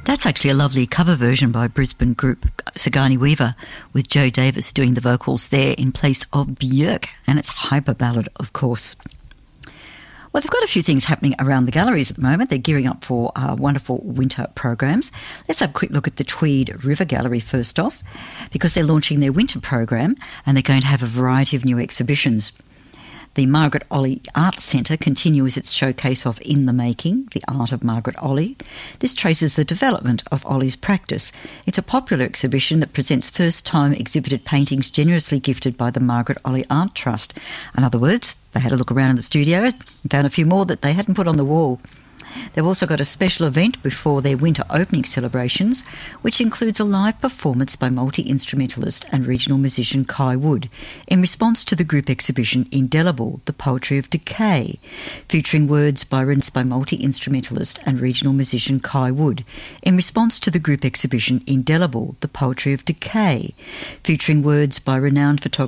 That's actually a lovely cover version by Brisbane group Sigourney Weaver, with Joe Davis doing the vocals there in place of Björk, and it's hyper ballad, of course. Well, they've got a few things happening around the galleries at the moment. They're gearing up for wonderful winter programs. Let's have a quick look at the Tweed River Gallery first off, because they're launching their winter program and they're going to have a variety of new exhibitions. The Margaret Olley Art Centre continues its showcase of In the Making, the art of Margaret Olley. This traces the development of Olley's practice. It's a popular exhibition that presents first-time exhibited paintings generously gifted by the Margaret Olley Art Trust. In other words, they had a look around in the studio and found a few more that they hadn't put on the wall. They've also got a special event before their winter opening celebrations, which includes a live performance by multi-instrumentalist and regional musician Kai Wood in response to the group exhibition Indelible, The Poetry of Decay, featuring words by multi-instrumentalist and regional musician Kai Wood in response to the group exhibition Indelible, The Poetry of Decay, featuring words by renowned photographer